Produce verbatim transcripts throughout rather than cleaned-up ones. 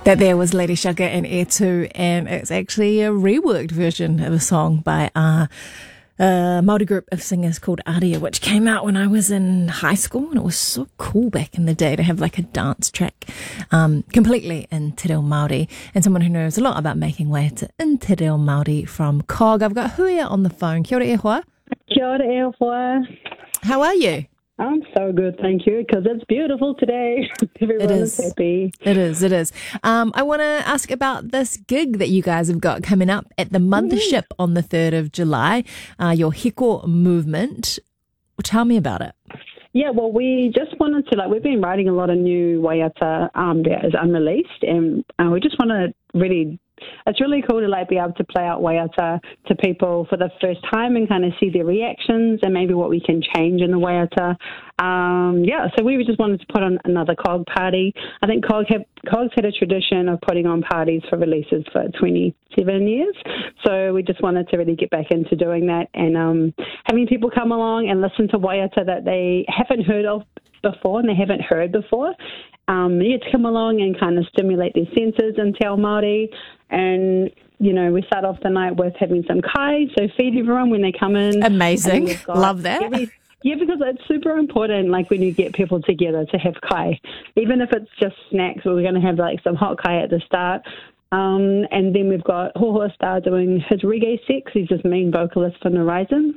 That there was Lady Shaka and Air two, and it's actually a reworked version of a song by uh, a Māori group of singers called Aria, which came out when I was in high school, and it was so cool back in the day to have like a dance track um, completely in Te Reo Māori, and someone who knows a lot about making waiata in Te Reo Māori from C O G. I've got Huia on the phone. Kia ora e hoa. Kia ora e hoa. How are you? I'm so good, thank you, because it's beautiful today. Everyone It is. is happy. It is, it is. Um, I want to ask about this gig that you guys have got coming up at the Mothership mm-hmm. on the third of July, uh, your Hiko movement. Tell me about it. Yeah, well, we just wanted to, like, we've been writing a lot of new waiata um, that is unreleased, and uh, we just want to really, it's really cool to, like, be able to play out waiata to people for the first time and kind of see their reactions and maybe what we can change in the waiata. Um, yeah, so we just wanted to put on another C O G party. I think C O G have, C O G's had a tradition of putting on parties for releases for twenty-seven years, so we just wanted to really get back into doing that and um, having people come along and listen to waiata that they haven't heard of before and they haven't heard before. Um, yeah, to come along and kind of stimulate their senses in Te Ao Māori. And, you know, we start off the night with having some kai, so feed everyone when they come in. Amazing. Love that. Every, yeah, because it's super important, like, when you get people together to have kai. Even if it's just snacks, we're going to have, like, some hot kai at the start. Um, and then we've got Hohoa Star doing his reggae set, 'cause he's just main vocalist for Horizon.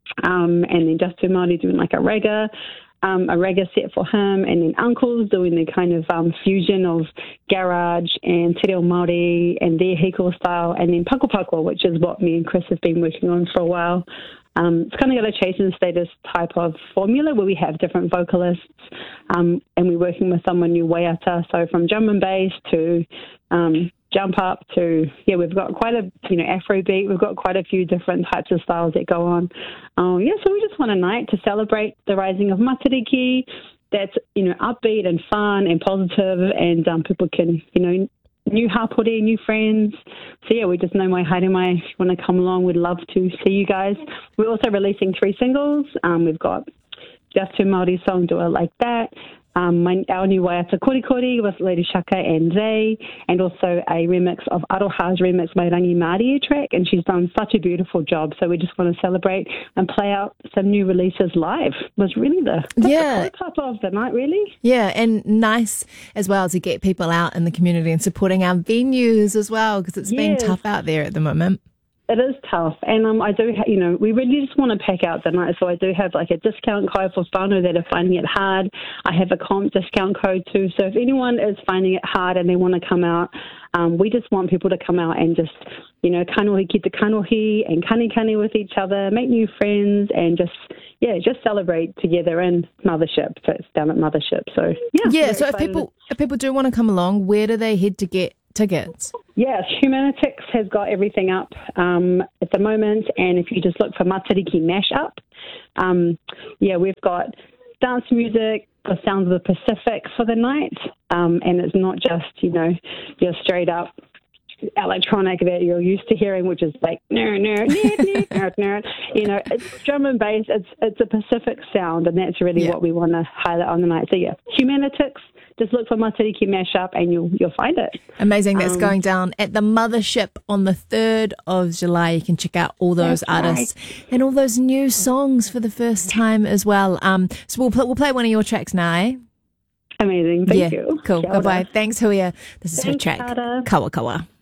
Um, and then Just Too Māori doing, like, a reggae. Um, a reggae set for him, and then Uncles doing the kind of um, fusion of garage and Te Reo Māori and their Hiko style, and then Paku Paku, which is what me and Chris have been working on for a while. Um, it's kind of got a chase and status type of formula where we have different vocalists um, and we're working with someone new waiata, so from drum and bass to um, jump up to, yeah, we've got quite a, you know, Afrobeat. We've got quite a few different types of styles that go on. Um, yeah, so we just want a night to celebrate the rising of Matariki that's, you know, upbeat and fun and positive, and um, people can, you know, new hapori, new friends. So, yeah, we just know my haere mai. If you want to come along, we'd love to see you guys. We're also releasing three singles. Um, we've got Just Too Māori song, Do It Like That. Um, my, our new waiata Kori Kori with Lady Shaka and Zay, and also a remix of Aroha's remix, my Rangi Māori track, and she's done such a beautiful job. So we just want to celebrate and play out some new releases live. Was really the, yeah. the top of the night, really. Yeah, and nice as well to get people out in the community and supporting our venues as well, because it's yes. been tough out there at the moment. It is tough, and um, I do, ha- you know, we really just want to pack out the night, so I do have like a discount code for whānau that are finding it hard. I have a comp discount code too, so if anyone is finding it hard and they want to come out, um, we just want people to come out and just, you know, kanohi ki te kanohi and kani kani with each other, make new friends, and just, yeah, just celebrate together in Mothership. So it's down at Mothership, so yeah. Yeah, so if people, if people do want to come along, where do they head to get tickets? Yes, Humanitix has got everything up um, at the moment, and if you just look for Matariki Mashup, um, yeah, we've got dance music, the sounds of the Pacific for the night, um, and it's not just, you know, your straight up electronic that you're used to hearing, which is like nerd, nerd, nerd, nerd, nerd. You know, it's drum and bass. It's it's a Pacific sound, and that's really yeah. what we want to highlight on the night. So yeah, Humanitix. Just look for Matariki Mashup and you'll you'll find it. Amazing. That's um, going down at the Mothership on the third of July. You can check out all those artists right. and all those new songs for the first time as well. Um, so we'll play, we'll play one of your tracks now, eh? Amazing. Thank yeah, you. Cool. Bye bye. Thanks, Huia. This is Thanks, her track, Tara. Kawa Kawa.